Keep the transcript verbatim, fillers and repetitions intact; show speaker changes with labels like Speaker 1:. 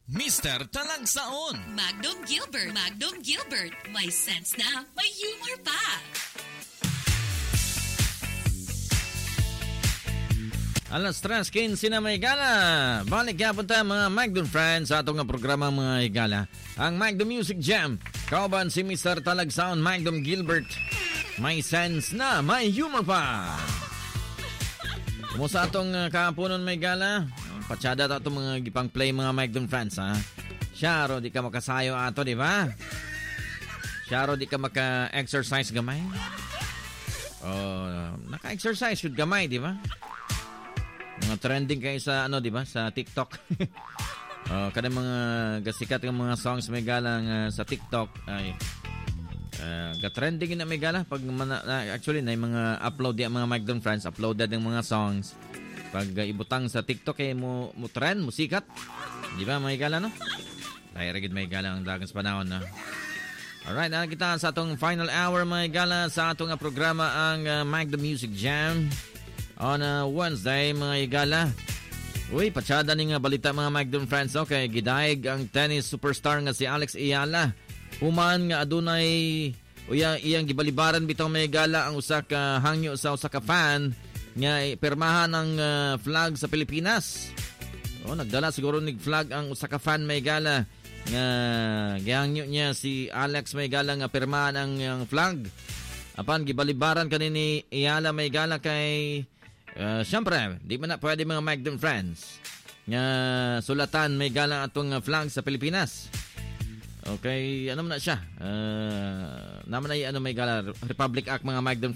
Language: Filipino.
Speaker 1: Mister Talagsaon.
Speaker 2: Magnum Gilbert. Magnum Gilbert. May sense na, may humor pa.
Speaker 3: Alas tres quince na may gala. Balik kaya punta mga Magnum friends sa atong programa mga higala. Ang Magnum Music Jam. Kauban si Mister Talagsaon Magnum Gilbert. May sense na, may humor pa. Kumusta atong uh, kapunon may gala? Patsada ta itong mga gipang play mga Magnum friends ha. Syaro di ka makasayo ato di ba? Syaro di ka maka-exercise gamay. Oh, naka-exercise should gamay di ba? Mga trending kayo sa ano, di ba? Sa TikTok. oh, kada mga gasikat ng mga songs may galang uh, sa TikTok ay uh, ga-trending na may gala pag mana, uh, actually na yung mga upload di mga Magnum friends uploaded ng mga songs pag uh, ibutang sa TikTok eh mo, mo trend, mo sikat. Di ba may gala no? Dahil ragid may gala ang dagang sa panahon na. Alright, na kita sa atong final hour may gala sa atong uh, programa ang uh, Magnum Music Jam. On a Wednesday, mga igala. Uy, patsada ni nga balita mga Magnum friends. Okay, gidaig ang tennis superstar nga si Alex Ayala. Human nga adunay uyang iyang gibalibaran bitaw mga igala ang usa ka hangyo sa usa ka fan nga pirmahan ang uh, flag sa Pilipinas. Oh, nagdala siguro nig flag ang usa ka fan mga igala nga gihangyo niya si Alex mga igala nga pirmahan ang, ang flag. Apan gibalibaran kanini Ayala mga igala kay Uh, Siyempre, di man na pwede mga Magnum friends nga sulatan may galang atong flag sa Pilipinas. Okay, ano man na siya? Uh, naman na ano may gala Republic Act mga Magnum